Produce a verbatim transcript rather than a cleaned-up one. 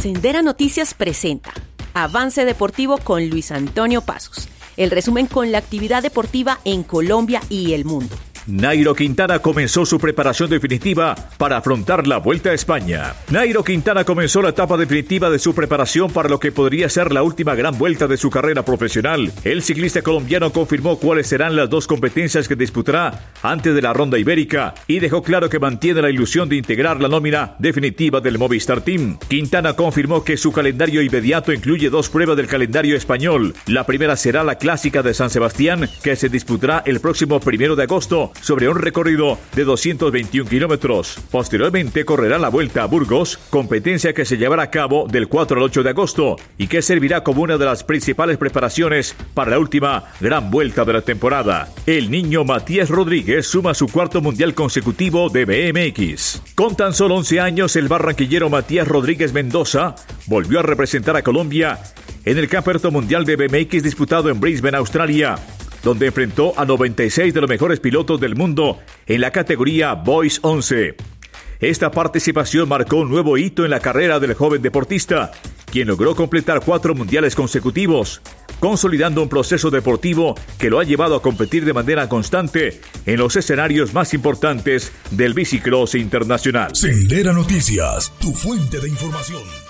Sendera Noticias presenta Avance Deportivo con Luis Antonio Pasos. El resumen con la actividad deportiva en Colombia y el mundo. Nairo Quintana comenzó su preparación definitiva para afrontar la Vuelta a España. Nairo Quintana comenzó la etapa definitiva de su preparación para lo que podría ser la última gran vuelta de su carrera profesional. El ciclista colombiano confirmó cuáles serán las dos competencias que disputará antes de la Ronda Ibérica y dejó claro que mantiene la ilusión de integrar la nómina definitiva del Movistar Team. Quintana confirmó que su calendario inmediato incluye dos pruebas del calendario español. La primera será la Clásica de San Sebastián, que se disputará el próximo primero de agosto, sobre un recorrido de doscientos veintiún kilómetros. Posteriormente correrá la Vuelta a Burgos, competencia que se llevará a cabo del cuatro al ocho de agosto y que servirá como una de las principales preparaciones para la última gran vuelta de la temporada. El niño Matías Rodríguez suma su cuarto mundial consecutivo de B M X. Con tan solo once años, el barranquillero Matías Rodríguez Mendoza volvió a representar a Colombia en el Campeonato Mundial de B M X disputado en Brisbane, Australia, donde enfrentó a noventa y seis de los mejores pilotos del mundo en la categoría Boys once. Esta participación marcó un nuevo hito en la carrera del joven deportista, quien logró completar cuatro mundiales consecutivos, consolidando un proceso deportivo que lo ha llevado a competir de manera constante en los escenarios más importantes del bicicross internacional. Sendera Noticias, tu fuente de información.